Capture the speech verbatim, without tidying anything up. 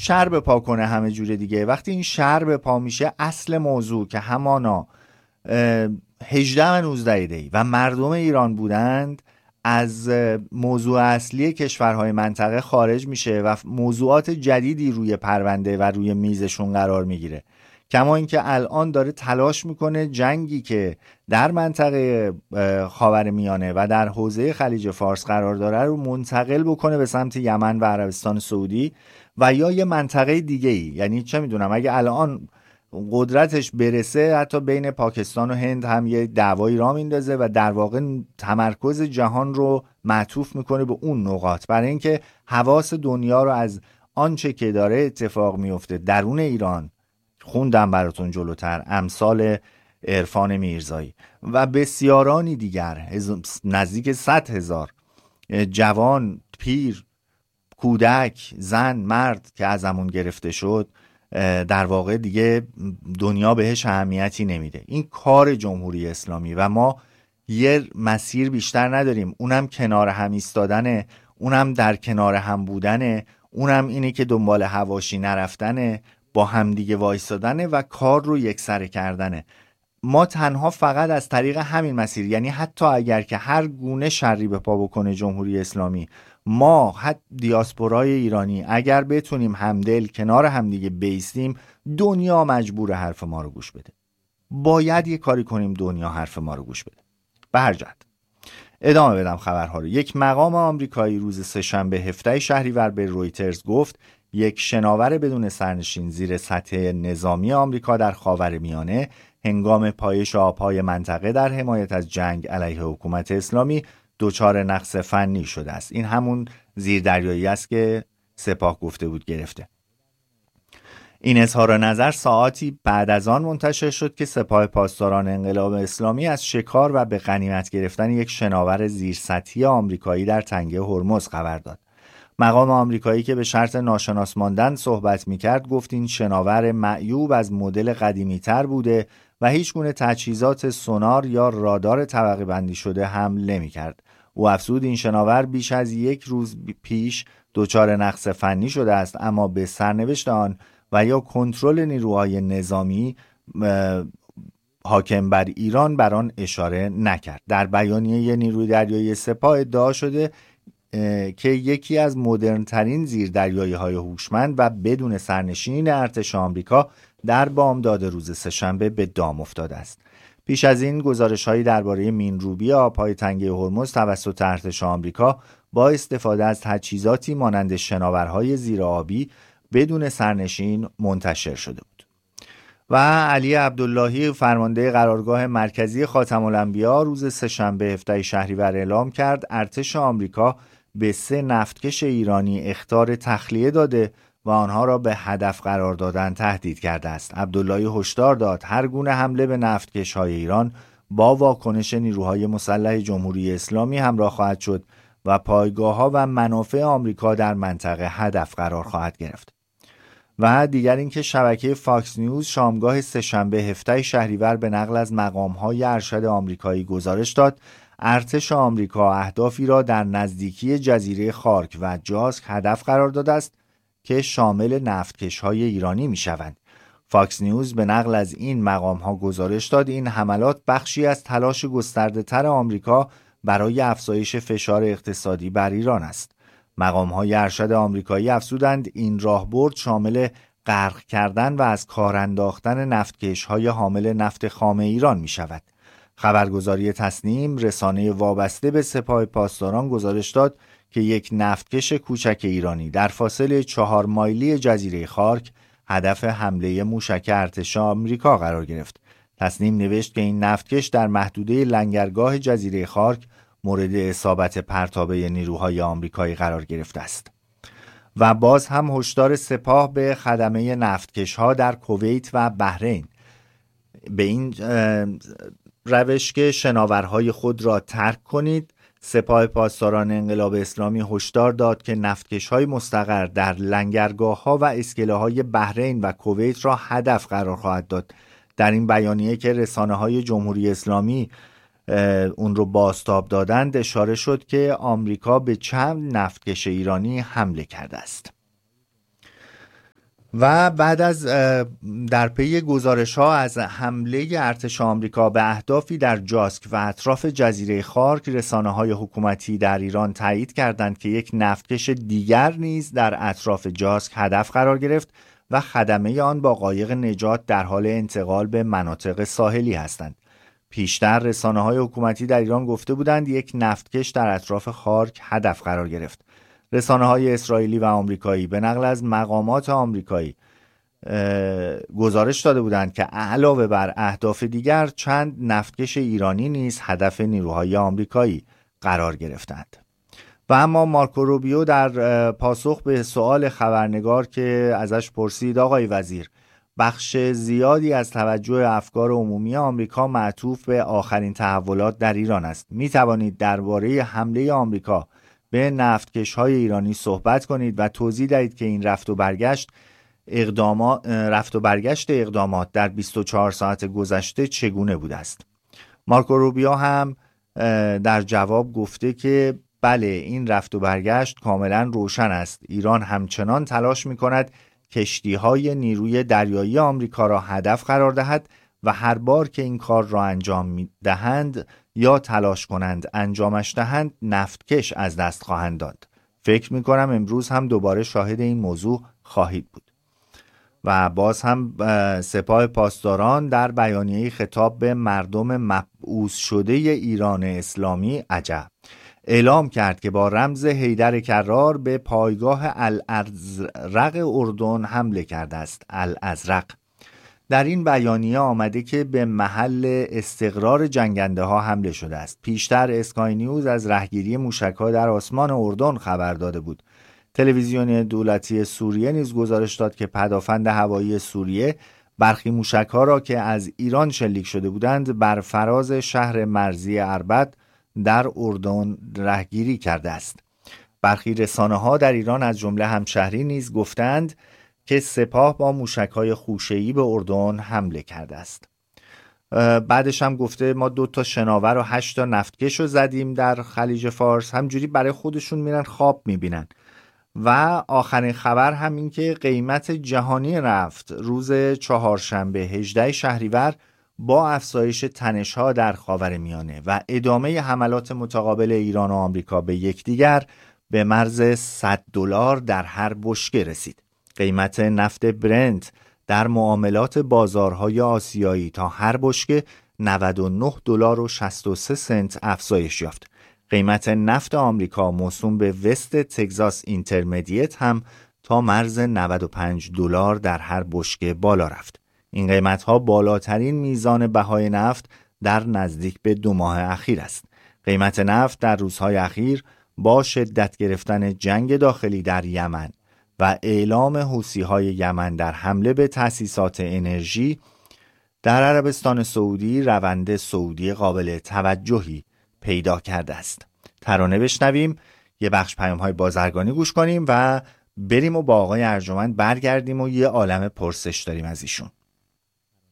شر به پا کنه همه جوره دیگه. وقتی این شر به پا میشه، اصل موضوع که همانا هجده و نوزده دی و مردم ایران بودند از موضوع اصلی کشورهای منطقه خارج میشه و موضوعات جدیدی روی پرونده و روی میزشون قرار میگیره. کما اینکه الان داره تلاش میکنه جنگی که در منطقه خاورمیانه و در حوزه خلیج فارس قرار داره رو منتقل بکنه به سمت یمن و عربستان سعودی و یا یه منطقه دیگه ای. یعنی چه میدونم اگه الان قدرتش برسه حتی بین پاکستان و هند هم یه دعوایی را میندازه و در واقع تمرکز جهان رو معطوف میکنه به اون نقاط، برای اینکه حواس دنیا رو از آنچه که داره اتفاق میفته درون ایران، خوندم براتون جلوتر امثال عرفان میرزایی و بسیارانی دیگر، نزدیک صد هزار جوان، پیر، کودک، زن، مرد که ازمون گرفته شد، در واقع دیگه دنیا بهش اهمیتی نمیده. این کار جمهوری اسلامی و ما یه مسیر بیشتر نداریم، اونم کنار هم ایستادنه، اونم در کنار هم بودنه، اونم اینه که دنبال حواشی نرفتنه، با همدیگه وایستادنه و کار رو یکسره کردنه. ما تنها فقط از طریق همین مسیر، یعنی حتی اگر که هر گونه شری به پا بکنه جمهوری اسلامی، ما حتی دیاسپورای ایرانی اگر بتونیم همدل کنار همدیگه بیستیم، دنیا مجبور حرف ما رو گوش بده. باید یه کاری کنیم دنیا حرف ما رو گوش بده. به هر جهت ادامه بدم خبرها رو. یک مقام آمریکایی روز سه‌شنبه هفده شهریور به رویترز گفت یک شناور بدون سرنشین زیر سطح نظامی آمریکا در خاورمیانه هنگام پایش آبهای منطقه در حمایت از جنگ علیه حکومت اسلامی دچار نقص فنی شده است. این همون زیردریایی است که سپاه گفته بود گرفته. این اظهار نظر ساعاتی بعد از آن منتشر شد که سپاه پاسداران انقلاب اسلامی از شکار و به غنیمت گرفتن یک شناور زیرسطحی آمریکایی در تنگه هرمز خبر داد. مقام آمریکایی که به شرط ناشناس ماندن صحبت می‌کرد گفت این شناور معیوب از مدل قدیمی‌تر بوده و هیچ گونه تجهیزات سونار یا رادار طبقه بندی شده حمل نمی‌کرد. او افزود این شناور بیش از یک روز پیش دچار نقص فنی شده است، اما به سرنوشت آن و یا کنترل نیروهای نظامی حاکم بر ایران بر آن اشاره نکرد. در بیانیه نیروی دریایی سپاه ادعا شده که یکی از مدرن ترین زیردریایی های هوشمند و بدون سرنشین ارتش آمریکا در بامداد روز سه‌شنبه به دام افتاده است. پیش از این گزارش‌هایی درباره مین‌روبی آب‌های تنگه هرمز توسط ارتش آمریکا با استفاده از تجهیزاتی مانند شناورهای زیرآبی بدون سرنشین منتشر شده بود. و علی عبداللهی فرمانده قرارگاه مرکزی خاتم الانبیا روز سه‌شنبه هفده شهریور اعلام کرد ارتش آمریکا به سه نفتکش ایرانی اخطار تخلیه داده و آنها را به هدف قرار دادن تهدید کرده است. عبداللهی هشدار داد هر گونه حمله به نفتکش‌های ایران با واکنش نیروهای مسلح جمهوری اسلامی همراه خواهد شد و پایگاه‌ها و منافع آمریکا در منطقه هدف قرار خواهد گرفت. و دیگر اینکه شبکه فاکس نیوز شامگاه سه‌شنبه هفده شهریور به نقل از مقام‌های ارشد آمریکایی گزارش داد ارتش آمریکا اهدافی را در نزدیکی جزیره خارک و جاسک هدف قرار داده است که شامل نفتکش‌های ایرانی می‌شوند. فاکس نیوز به نقل از این مقام‌ها گزارش داد این حملات بخشی از تلاش گسترده‌تر آمریکا برای افزایش فشار اقتصادی بر ایران است. مقام‌های ارشد آمریکایی افزودند این راهبرد شامل غرق کردن و از کار انداختن نفتکش‌های حامل نفت خام ایران می‌شود. خبرگزاری تصنیم رسانه وابسته به سپاه پاسداران گزارش داد که یک نفتکش کوچک ایرانی در فاصله چهار مایلی جزیره خارک هدف حمله موشک ارتش آمریکا قرار گرفت. تصنیم نوشت که این نفتکش در محدوده لنگرگاه جزیره خارک مورد اصابت پرتابه نیروهای آمریکایی قرار گرفته است. و باز هم هشدار سپاه به خدمه نفتکش‌ها در کویت و بحرین به این روش که شناورهای خود را ترک کنید. سپاه پاسداران انقلاب اسلامی هشدار داد که نفتکش‌های مستقر در لنگرگاه‌ها و اسکله‌های بحرین و کویت را هدف قرار خواهد داد. در این بیانیه که رسانه‌های جمهوری اسلامی اون رو بازتاب دادند اشاره شد که آمریکا به چند نفتکش ایرانی حمله کرده است. و بعد از در پی گزارش ها از حمله ارتش آمریکا به اهدافی در جاسک و اطراف جزیره خارک، رسانه های حکومتی در ایران تایید کردند که یک نفتکش دیگر نیز در اطراف جاسک هدف قرار گرفت و خدمه آن با قایق نجات در حال انتقال به مناطق ساحلی هستند. پیشتر رسانه های حکومتی در ایران گفته بودند یک نفتکش در اطراف خارک هدف قرار گرفت. رسانه های اسرائیلی و آمریکایی به نقل از مقامات آمریکایی گزارش داده بودند که علاوه بر اهداف دیگر چند نفتکش ایرانی نیز هدف نیروهای آمریکایی قرار گرفتند. و اما مارکو روبیو در پاسخ به سؤال خبرنگار که ازش پرسید آقای وزیر، بخش زیادی از توجه افکار عمومی آمریکا معطوف به آخرین تحولات در ایران است، می توانید درباره حمله آمریکا به نفتکش‌های ایرانی صحبت کنید و توضیح دهید که این رفت و برگشت اقدامات رفت و برگشت اقدامات در بیست و چهار ساعت گذشته چگونه بوده است؟ مارکو روبیو هم در جواب گفته که بله، این رفت و برگشت کاملا روشن است. ایران همچنان تلاش می‌کند کشتی‌های نیروی دریایی آمریکا را هدف قرار دهد و هر بار که این کار را انجام می‌دهند یا تلاش کنند انجامش دهند، نفتکش از دست خواهند داد. فکر می‌کنم امروز هم دوباره شاهد این موضوع خواهید بود. و باز هم سپاه پاسداران در بیانیه خطاب به مردم مبعوث شده ایران اسلامی عجب اعلام کرد که با رمز حیدر کرار به پایگاه الازرق اردن حمله کرده است. الازرق در این بیانیه آمده که به محل استقرار جنگنده ها حمله شده است. پیشتر اسکای نیوز از رهگیری موشک‌ها در آسمان اردن خبر داده بود. تلویزیون دولتی سوریه نیز گزارش داد که پدافند هوایی سوریه برخی موشک‌ها را که از ایران شلیک شده بودند بر فراز شهر مرزی اربد در اردن رهگیری کرده است. برخی رسانه‌ها در ایران از جمله همشهری نیز گفتند که سپاه با موشک‌های خوشه‌ای به اردن حمله کرده است. بعدش هم گفته ما دو تا شناور و هشت تا نفتکش رو زدیم در خلیج فارس. همجوری برای خودشون میرن خواب میبینن. و آخرین خبر هم این که قیمت جهانی نفت روز چهارشنبه هجدهم شهریور با افزایش تنش‌ها در خاورمیانه و ادامه حملات متقابل ایران و آمریکا به یکدیگر به مرز صد دلار در هر بشکه رسید. قیمت نفت برنت در معاملات بازارهای آسیایی تا هر بشکه نود و نه دلار و شصت و سه سنت افزایش یافت. قیمت نفت آمریکا موسوم به وست تگزاس اینترمدیت هم تا مرز نود و پنج دلار در هر بشکه بالا رفت. این قیمت‌ها بالاترین میزان بهای نفت در نزدیک به دو ماه اخیر است. قیمت نفت در روزهای اخیر با شدت گرفتن جنگ داخلی در یمن و اعلام حوثی‌های یمن در حمله به تأسیسات انرژی در عربستان سعودی روند سعودی قابل توجهی پیدا کرده است. ترانه بشنویم، یه بخش پیام‌های بازرگانی گوش کنیم و بریم و با آقای ارجمند برگردیم و یه عالمه پرسش داریم از ایشون.